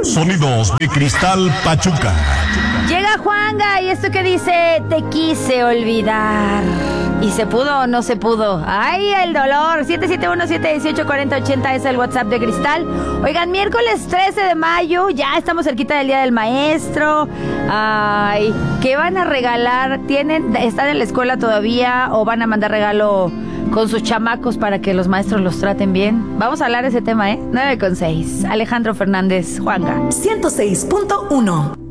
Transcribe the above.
Sonidos de Cristal Pachuca. Llega Juanga y esto que dice, te quise olvidar. ¿Y se pudo o no se pudo? ¡Ay, el dolor! 771-718-4080 es el WhatsApp de Cristal. Oigan, miércoles 13 de mayo, ya estamos cerquita del Día del Maestro. Ay, ¿qué van a regalar? ¿Están en la escuela todavía o van a mandar regalo con sus chamacos para que los maestros los traten bien? Vamos a hablar de ese tema, 9:06. Alejandro Fernández, Juanga. 106.1